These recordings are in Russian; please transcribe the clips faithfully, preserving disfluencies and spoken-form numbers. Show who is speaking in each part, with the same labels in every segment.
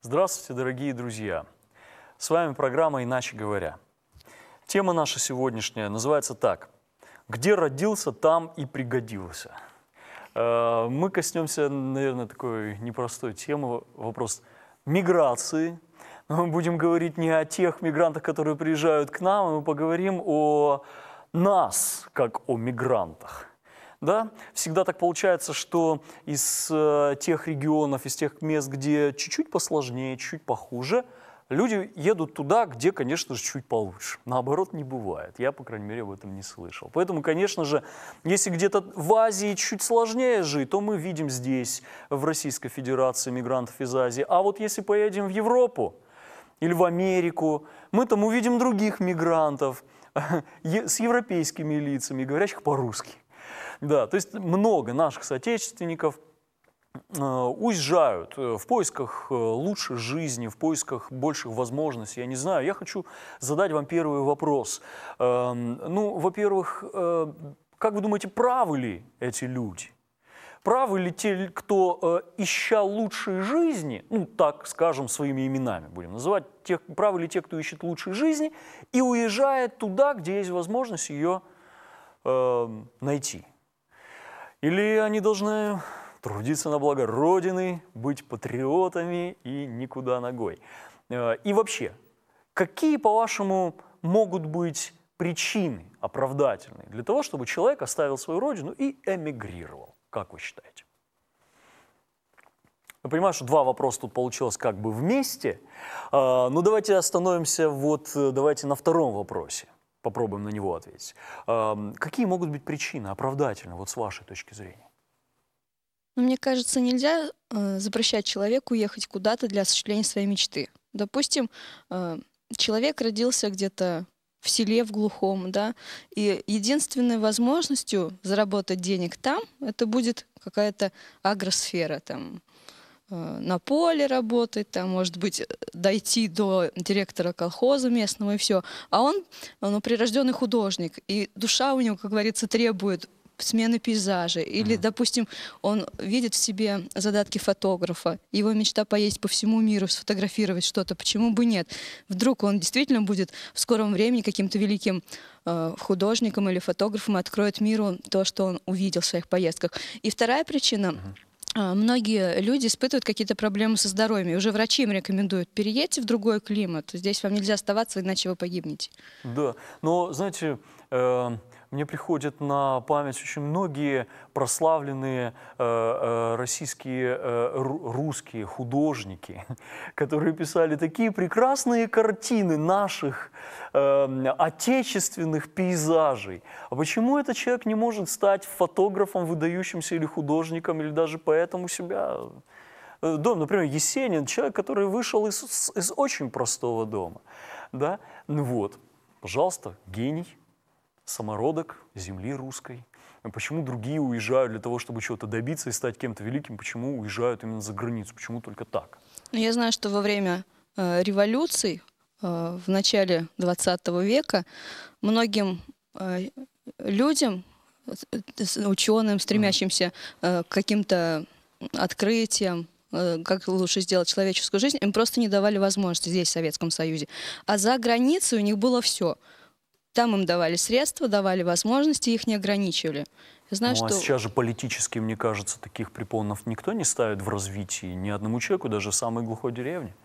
Speaker 1: Здравствуйте, дорогие друзья! С вами программа «Иначе говоря». Тема наша сегодняшняя называется так: «Где родился, там и пригодился». Мы коснемся, наверное, такой непростой темы, вопрос миграции. Мы будем говорить не о тех мигрантах, которые приезжают к нам, мы поговорим о нас, как о мигрантах. Да? Всегда так получается, что из э, тех регионов, из тех мест, где чуть-чуть посложнее, чуть похуже, люди едут туда, где, конечно же, чуть получше. Наоборот, не бывает. Я, по крайней мере, об этом не слышал. Поэтому, конечно же, если где-то в Азии чуть сложнее жить, то мы видим здесь, в Российской Федерации, мигрантов из Азии. А вот если поедем в Европу или в Америку, мы там увидим других мигрантов с европейскими лицами, говорящих по-русски. Да, то есть много наших соотечественников э, уезжают в поисках лучшей жизни, в поисках больших возможностей. Я не знаю, я хочу задать вам первый вопрос. Э, ну, во-первых, э, как вы думаете, правы ли эти люди? Правы ли те, кто, э, ища лучшей жизни, ну, так скажем, своими именами будем называть, тех, правы ли те, кто ищет лучшей жизни и уезжает туда, где есть возможность ее э, найти? Или они должны трудиться на благо Родины, быть патриотами и никуда ногой? И вообще, какие, по-вашему, могут быть причины оправдательные для того, чтобы человек оставил свою Родину и эмигрировал? Как вы считаете? Я понимаю, что два вопроса тут получилось как бы вместе. Но давайте остановимся вот, давайте на втором вопросе. Попробуем на него ответить. Какие могут быть причины оправдательные, вот с вашей точки зрения?
Speaker 2: Мне кажется, нельзя э, запрещать человеку ехать куда-то для осуществления своей мечты. Допустим, э, человек родился где-то в селе, в глухом, да, и единственной возможностью заработать денег там, это будет какая-то агросфера, там, на поле работать, там, может быть, дойти до директора колхоза местного и все. А он, он прирожденный художник, и душа у него, как говорится, требует смены пейзажа. Или, mm-hmm. допустим, он видит в себе задатки фотографа, его мечта поездить по всему миру, сфотографировать что-то. Почему бы нет? Вдруг он действительно будет в скором времени каким-то великим э, художником или фотографом и откроет миру то, что он увидел в своих поездках. И вторая причина mm-hmm. — многие люди испытывают какие-то проблемы со здоровьем. И уже врачи им рекомендуют: переедьте в другой климат. Здесь вам нельзя оставаться, иначе вы погибнете.
Speaker 1: Да, но, знаете, э, мне приходят на память очень многие прославленные э, э, российские, э, русские художники, которые писали такие прекрасные картины наших э, отечественных пейзажей. А почему этот человек не может стать фотографом, выдающимся, или художником, или даже поэтом у себя дома? Например, Есенин, человек, который вышел из, из очень простого дома. Да? Ну вот, пожалуйста, гений. Самородок земли русской. Почему другие уезжают для того, чтобы чего-то добиться и стать кем-то великим? Почему уезжают именно за границу? Почему только так?
Speaker 2: Я знаю, что во время э, революций э, в начале двадцатого века многим э, людям, ученым, стремящимся э, к каким-то открытиям, э, как лучше сделать человеческую жизнь, им просто не давали возможности здесь, в Советском Союзе. А за границей у них было все. Там им давали средства, давали возможности, их не ограничивали. Я знаю,
Speaker 1: ну,
Speaker 2: что...
Speaker 1: а сейчас же политически, мне кажется, таких препонов никто не ставит в развитии, ни одному человеку, даже в самой глухой деревне.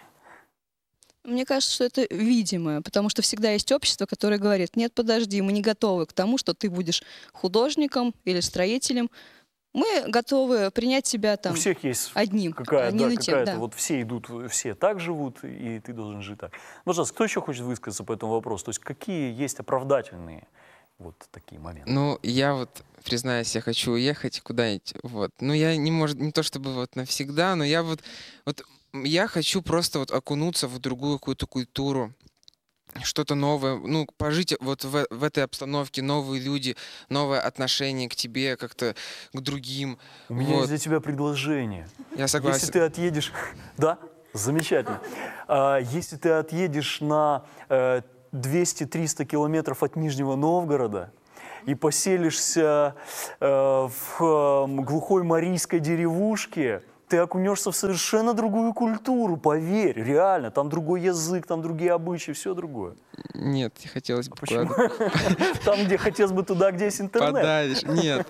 Speaker 2: Мне кажется, что это видимое, потому что всегда есть общество, которое говорит: нет, подожди, мы не готовы к тому, что ты будешь художником или строителем. Мы готовы принять себя там
Speaker 1: у всех есть
Speaker 2: одним,
Speaker 1: какая, да, какая-то,
Speaker 2: да.
Speaker 1: вот все идут, все так живут, и ты должен жить так. Пожалуйста, кто еще хочет высказаться по этому вопросу? То есть какие есть оправдательные вот такие моменты?
Speaker 3: Ну, я вот, признаюсь, я хочу уехать куда-нибудь, вот. Ну, я не, может, не то чтобы вот навсегда, но я вот, вот, я хочу просто вот окунуться в другую какую-то культуру, что-то новое, ну, пожить вот в, в этой обстановке, новые люди, новое отношение к тебе, как-то к другим.
Speaker 1: У меня
Speaker 3: вот.
Speaker 1: есть для тебя предложение.
Speaker 3: Я согласен.
Speaker 1: Если ты отъедешь... Да? Замечательно. Если ты отъедешь на двести-триста километров от Нижнего Новгорода и поселишься в глухой марийской деревушке, ты окунешься в совершенно другую культуру, поверь, реально. Там другой язык, там другие обычаи, все другое.
Speaker 3: Нет, хотелось бы
Speaker 1: А почему?
Speaker 3: куда-то
Speaker 1: Там, где хотелось бы, туда, где есть интернет.
Speaker 3: подальше. Нет.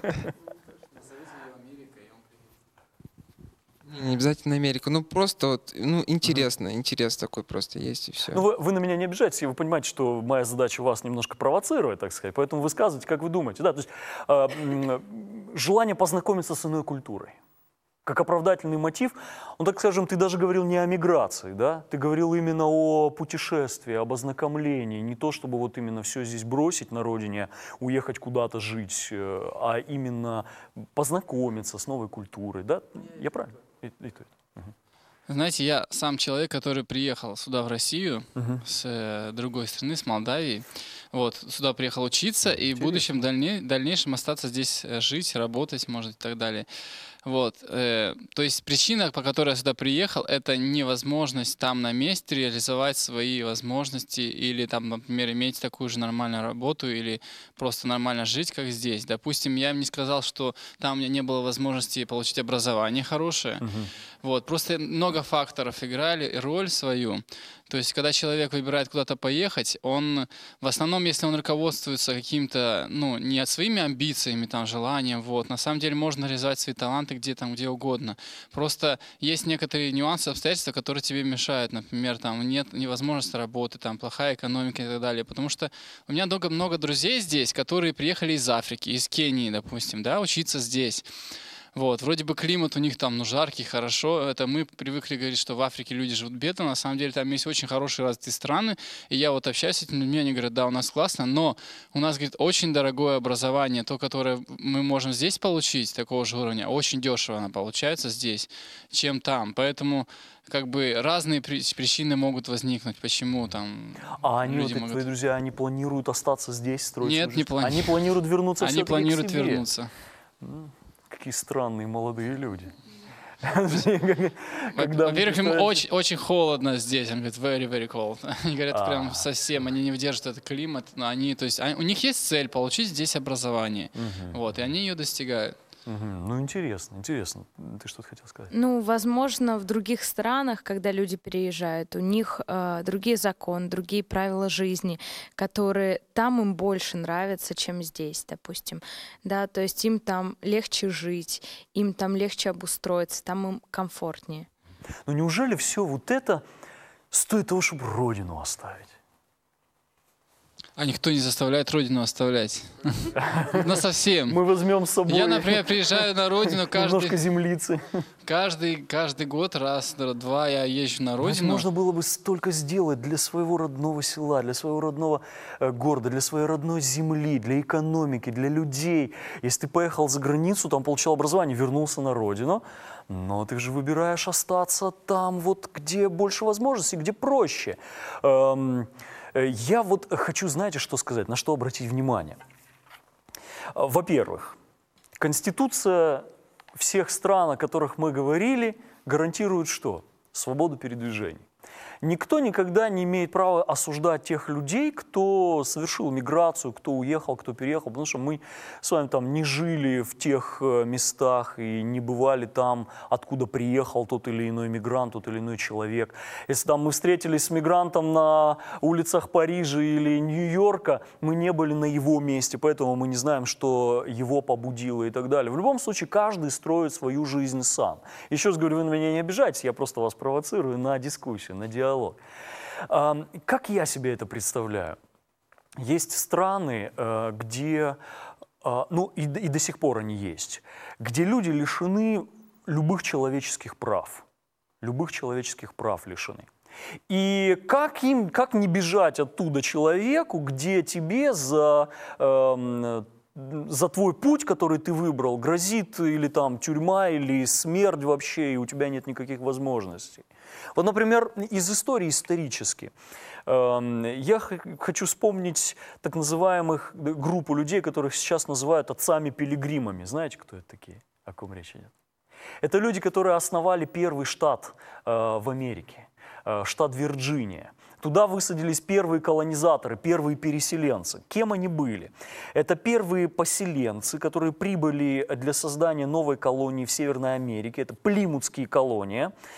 Speaker 3: Не обязательно Америка, ну просто вот, ну интересно, интерес такой просто есть и все.
Speaker 1: Ну, вы, вы на меня не обижаетесь, и вы понимаете, что моя задача вас немножко провоцировать, так сказать, поэтому высказывайте, как вы думаете. Да, то есть э, м, желание познакомиться с иной культурой, как оправдательный мотив, ну, так скажем, ты даже говорил не о миграции, да, ты говорил именно о путешествии, об ознакомлении, не то, чтобы вот именно все здесь бросить на родине, уехать куда-то жить, э, а именно познакомиться с новой культурой, да, я правильно? И, и то, и то. Мгм.
Speaker 4: Знаете, я сам человек, который приехал сюда, в Россию,
Speaker 1: Мгм.
Speaker 4: с э, другой страны, с Молдавии. Вот, сюда приехал учиться и в
Speaker 1: Интересно.
Speaker 4: будущем дальне- дальнейшем остаться здесь э, жить, работать, может, и так далее. Вот, э, то есть причина, по которой я сюда приехал, это невозможность там на месте реализовать свои возможности или там, например, иметь такую же нормальную работу или просто нормально жить, как здесь. Допустим, я им не сказал, что там у меня не было возможности получить образование хорошее.
Speaker 1: Мгм.
Speaker 4: Вот, просто много факторов играли роль свою. То есть, когда человек выбирает куда-то поехать, он, в основном, если он руководствуется каким-то, ну, не своими амбициями, там, желанием, вот, на самом деле можно реализовать свои таланты где там, где угодно. Просто есть некоторые нюансы, обстоятельства, которые тебе мешают. Например, там, нет невозможности работы, там, плохая экономика и так далее. Потому что у меня много, много друзей здесь, которые приехали из Африки, из Кении, допустим, да, учиться здесь. Вот, вроде бы климат у них там, ну, жаркий, хорошо. Это мы привыкли говорить, что в Африке люди живут бедно. На самом деле там есть очень хорошие развитые страны. И я вот общаюсь с этими людьми, они говорят, да, у нас классно, но у нас, говорит, очень дорогое образование, то, которое мы можем здесь получить, такого же уровня, очень дешево оно получается здесь, чем там. Поэтому как бы разные при- причины могут возникнуть, почему там
Speaker 1: А они, вот
Speaker 4: люди
Speaker 1: эти
Speaker 4: могут...
Speaker 1: твои друзья, они планируют остаться здесь, строить
Speaker 4: Нет,
Speaker 1: свою
Speaker 4: не
Speaker 1: жизнь?
Speaker 4: плани-
Speaker 1: Они планируют вернуться
Speaker 4: Они
Speaker 1: все-таки к
Speaker 4: планируют
Speaker 1: себе?
Speaker 4: вернуться.
Speaker 1: Какие странные молодые люди.
Speaker 4: Во-
Speaker 1: Когда мы
Speaker 4: Во-первых, им
Speaker 1: представляем-
Speaker 4: очень, очень холодно здесь. Он говорит, very, very cold. Они говорят,
Speaker 1: А.
Speaker 4: прям совсем, они не выдержат этот климат, но они, то есть, они- у них есть цель получить здесь образование.
Speaker 1: Мгм.
Speaker 4: Вот, и они ее достигают.
Speaker 1: Мгм. Ну, интересно, интересно. Ты что-то хотел сказать?
Speaker 5: Ну, возможно, в других странах, когда люди переезжают, у них э, другие законы, другие правила жизни, которые там им больше нравятся, чем здесь, допустим. Да, то есть им там легче жить, им там легче обустроиться, там им комфортнее.
Speaker 1: Но неужели все вот это стоит того, чтобы родину оставить?
Speaker 4: А никто не заставляет родину оставлять. Ну, совсем.
Speaker 1: Мы возьмем с собой
Speaker 4: Я, например, приезжаю на родину
Speaker 1: немножко
Speaker 4: каждый,
Speaker 1: землицы.
Speaker 4: каждый, каждый год, раз, два я езжу на родину.
Speaker 1: Можно было бы столько сделать для своего родного села, для своего родного э, города, для своей родной земли, для экономики, для людей. Если ты поехал за границу, там получил образование, вернулся на родину, но ты же выбираешь остаться там, вот где больше возможностей, где проще. Эм, э, я вот хочу, знаете, что сказать, на что обратить внимание. Э, Во-первых, Конституция всех стран, о которых мы говорили, гарантирует что? Свободу передвижений. Никто никогда не имеет права осуждать тех людей, кто совершил миграцию, кто уехал, кто переехал, потому что мы с вами там не жили в тех э, местах и не бывали там, откуда приехал тот или иной мигрант, тот или иной человек. Если там мы встретились с мигрантом на улицах Парижа или Нью-Йорка, мы не были на его месте, поэтому мы не знаем, что его побудило и так далее. В любом случае, каждый строит свою жизнь сам. Еще раз говорю, вы на меня не обижайтесь, я просто вас провоцирую на дискуссию, на диалог. А, Как я себе это представляю? Есть страны, э, где, э, ну и, д- и до сих пор они есть, где люди лишены любых человеческих прав. Любых человеческих прав лишены. И как им, как не бежать оттуда человеку, где тебе за, эм, за твой путь, который ты выбрал, грозит или там тюрьма, или смерть вообще, и у тебя нет никаких возможностей. Вот, например, из истории исторически. эм, Я х- хочу вспомнить так называемых д- группу людей, которых сейчас называют отцами-пилигримами. Знаете, кто это такие? О ком речь идет? Это люди, которые основали первый штат э, в Америке, э, штат Вирджиния. Туда высадились первые колонизаторы, первые переселенцы. Кем они были? Это первые поселенцы, которые прибыли для создания новой колонии в Северной Америке. Это плимутские колонии.